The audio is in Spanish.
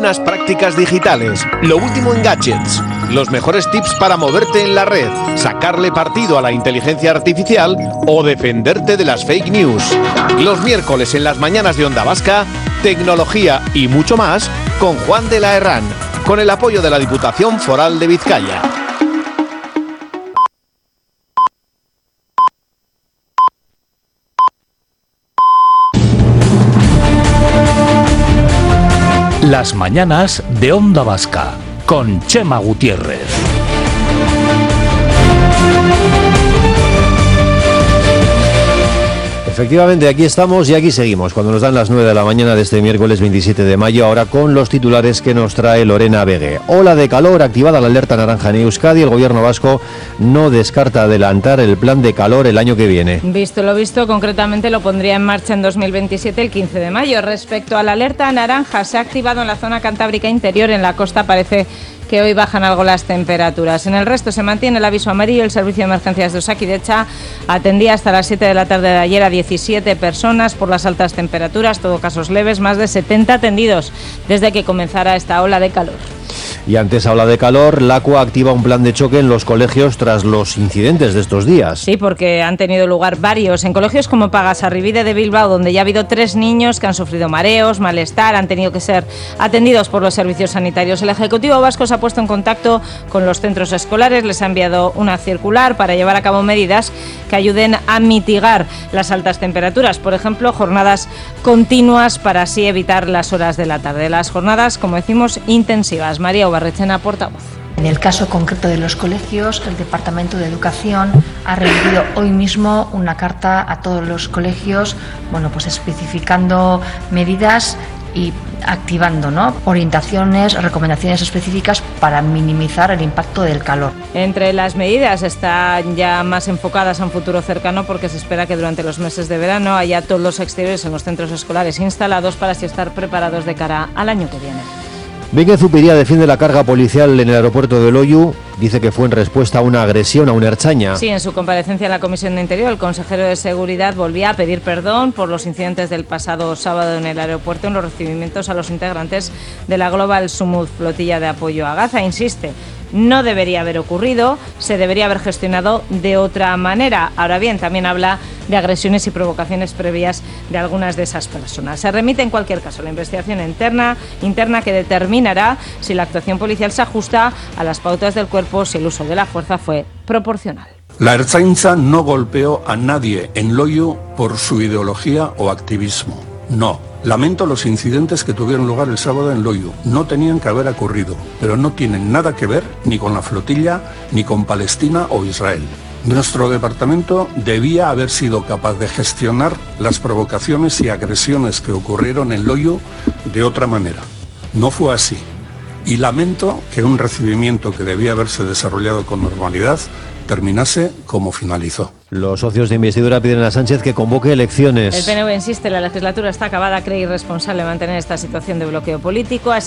buenas prácticas digitales, lo último en gadgets, los mejores tips para moverte en la red, sacarle partido a la inteligencia artificial o defenderte de las fake news. Los miércoles en las mañanas de Onda Vasca, tecnología y mucho más con Juan de la Herrán, con el apoyo de la Diputación Foral de Vizcaya. Las mañanas de Onda Vasca, con Chema Gutiérrez. Efectivamente, aquí estamos y aquí seguimos, cuando nos dan las 9 de la mañana de este miércoles 27 de mayo, ahora con los titulares que nos trae Lorena Vegue. Ola de calor, activada la alerta naranja en Euskadi, el gobierno vasco no descarta adelantar el plan de calor el año que viene. Visto lo visto, concretamente lo pondría en marcha en 2027, el 15 de mayo. Respecto a la alerta naranja, se ha activado en la zona cantábrica interior, en la costa parece que hoy bajan algo las temperaturas. En el resto se mantiene el aviso amarillo. El servicio de emergencias de Osakidetza atendía hasta las 7 de la tarde de ayer a 17 personas por las altas temperaturas, todo casos leves, más de 70 atendidos desde que comenzara esta ola de calor. Y ante esa ola de calor, LACUA activa un plan de choque en los colegios tras los incidentes de estos días. Sí, porque han tenido lugar varios. En colegios como Pagasarribide de Bilbao, donde ya ha habido 3 niños que han sufrido mareos, malestar, han tenido que ser atendidos por los servicios sanitarios. El Ejecutivo Vasco se ha puesto en contacto con los centros escolares, les ha enviado una circular para llevar a cabo medidas que ayuden a mitigar las altas temperaturas. Por ejemplo, jornadas continuas para así evitar las horas de la tarde. Las jornadas, como decimos, intensivas. María Barrechena, portavoz. En el caso concreto de los colegios, el Departamento de Educación ha remitido hoy mismo una carta a todos los colegios, pues especificando medidas y activando orientaciones, recomendaciones específicas para minimizar el impacto del calor. Entre las medidas están ya más enfocadas a un futuro cercano, porque se espera que durante los meses de verano haya todos los exteriores en los centros escolares instalados para así estar preparados de cara al año que viene. Begue Zupiria defiende la carga policial en el aeropuerto de Loiu. Dice que fue en respuesta a una agresión a un ertzaina. Sí, en su comparecencia en la Comisión de Interior, el consejero de Seguridad volvía a pedir perdón por los incidentes del pasado sábado en el aeropuerto en los recibimientos a los integrantes de la Global Sumud, flotilla de apoyo a Gaza. Insiste, no debería haber ocurrido, se debería haber gestionado de otra manera. Ahora bien, también habla de agresiones y provocaciones previas de algunas de esas personas. Se remite en cualquier caso a la investigación interna que determinará si la actuación policial se ajusta a las pautas del cuerpo, si el uso de la fuerza fue proporcional. La Ertzaintza no golpeó a nadie en Loiu por su ideología o activismo. No. Lamento los incidentes que tuvieron lugar el sábado en Loiu. No tenían que haber ocurrido, pero no tienen nada que ver ni con la flotilla, ni con Palestina o Israel. Nuestro departamento debía haber sido capaz de gestionar las provocaciones y agresiones que ocurrieron en Loiu de otra manera. No fue así. Y lamento que un recibimiento que debía haberse desarrollado con normalidad terminase como finalizó. Los socios de investidura piden a Sánchez que convoque elecciones. El PNV insiste, la legislatura está acabada, cree irresponsable mantener esta situación de bloqueo político.